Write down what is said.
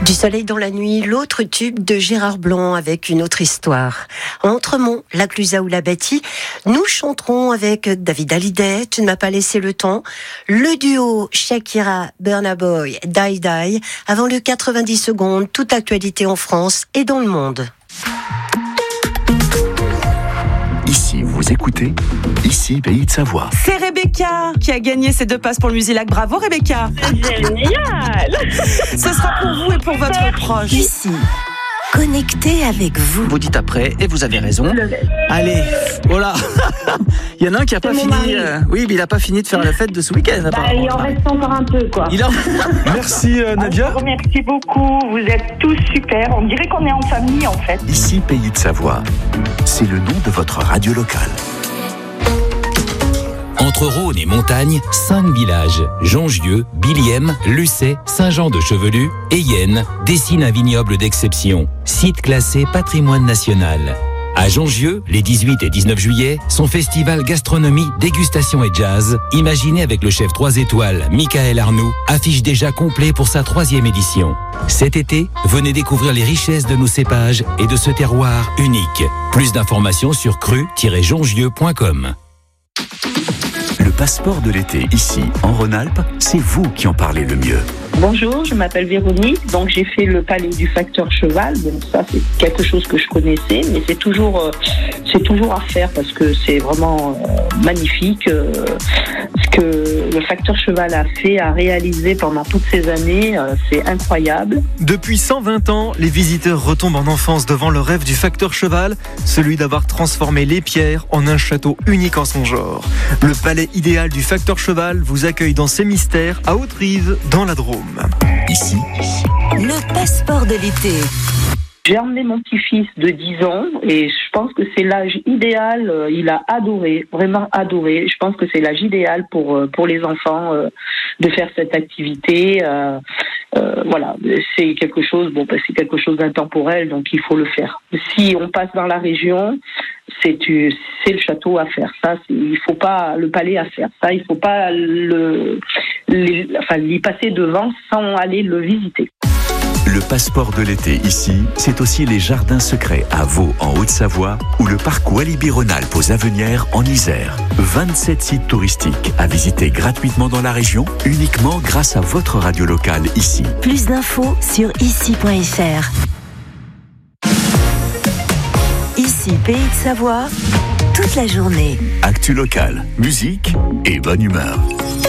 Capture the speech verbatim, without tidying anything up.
Du soleil dans la nuit, l'autre tube de Gérard Blanc avec une autre histoire. Entremont, la Clusaz ou la Bâtie, nous chanterons avec David Hallyday, Tu ne m'as pas laissé le temps, le duo Shakira, Burna Boy, Die Die, avant le quatre-vingt-dix secondes, toute actualité en France et dans le monde. Ici, vous écoutez Ici, Pays de Savoie. C'est Rebecca qui a gagné ses deux passes pour le Musilac. Bravo Rebecca. Génial. Ce sera pour vous et pour votre proche. Ici, connecté avec vous. Vous dites après, et vous avez raison. Allez, voilà. Il y en a un qui a C'est pas mon fini. mari. euh, oui, mais il a pas fini de faire la fête de ce week-end. Bah, apparemment. il en reste encore un peu, quoi. Il en... Merci euh, Nadia. Je vous remercie beaucoup, vous êtes tous super. On dirait qu'on est en famille en fait. Ici, Pays de Savoie. C'est le nom de votre radio locale. Entre Rhône et montagne, cinq villages, Jongieux, Biliem, Lucé, Saint-Jean-de-Chevelu et Yenne, dessinent un vignoble d'exception, site classé patrimoine national. À Jongieux, les dix-huit et dix-neuf juillet, son festival gastronomie, dégustation et jazz, imaginé avec le chef trois étoiles Michael Arnoux, affiche déjà complet pour sa troisième édition. Cet été, venez découvrir les richesses de nos cépages et de ce terroir unique. Plus d'informations sur cru tiret jongieux point com. Le passeport de l'été, ici, en Rhône-Alpes, c'est vous qui en parlez le mieux. Bonjour, je m'appelle Véronique, donc j'ai fait le palais du facteur cheval. Bon, ça c'est quelque chose que je connaissais, mais c'est toujours, euh, c'est toujours à faire parce que c'est vraiment euh, magnifique. Euh, ce que le facteur cheval a fait, a réalisé pendant toutes ces années, euh, c'est incroyable. Depuis cent vingt ans, les visiteurs retombent en enfance devant le rêve du facteur cheval, celui d'avoir transformé les pierres en un château unique en son genre. Le palais idéal du facteur cheval vous accueille dans ses mystères à Haute-Rive, dans la Drôme. Ici, Le passeport de l'été. J'ai emmené mon petit-fils de dix ans et je pense que c'est l'âge idéal. Euh, Il a adoré, vraiment adoré. Je pense que c'est l'âge idéal pour euh, pour les enfants euh, de faire cette activité. Euh, euh, voilà, c'est quelque chose. Bon, bah, c'est quelque chose d'intemporel, donc il faut le faire. Si on passe dans la région, c'est tu, c'est le château à faire. Ça, c'est, il faut pas le palais à faire. Ça, il faut pas le, les, enfin, y passer devant sans aller le visiter. le passeport de l'été, ici, c'est aussi les jardins secrets à Vaux, en Haute-Savoie, ou le parc Walibi-Rhône-Alpes aux Avenières, en Isère. vingt-sept sites touristiques à visiter gratuitement dans la région, uniquement grâce à votre radio locale, ici. Plus d'infos sur ici point f r. Ici, Pays de Savoie, toute la journée. Actu locale, musique et bonne humeur.